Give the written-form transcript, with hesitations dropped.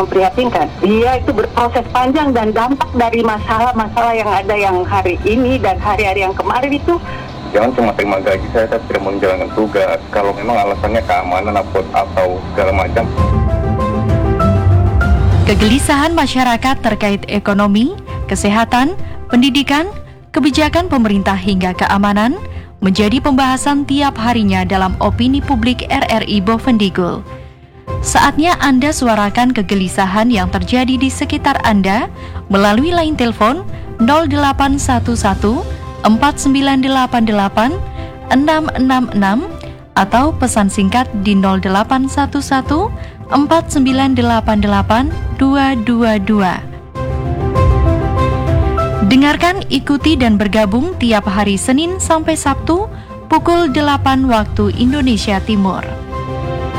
memprihatinkan. Dia itu berproses panjang dan dampak dari masalah-masalah yang ada yang hari ini dan hari-hari yang kemarin itu. Jangan cuma terima gaji saya tidak menjalankan tugas. Kalau memang alasannya keamanan atau segala macam. Kegelisahan masyarakat terkait ekonomi, kesehatan, pendidikan, kebijakan pemerintah hingga keamanan menjadi pembahasan tiap harinya dalam opini publik RRI Bovendigul. Saatnya Anda suarakan kegelisahan yang terjadi di sekitar Anda melalui line telepon 0811 4988 666 atau pesan singkat di 0811 4988 222. Dengarkan, ikuti dan bergabung tiap hari Senin sampai Sabtu pukul 8 waktu Indonesia Timur.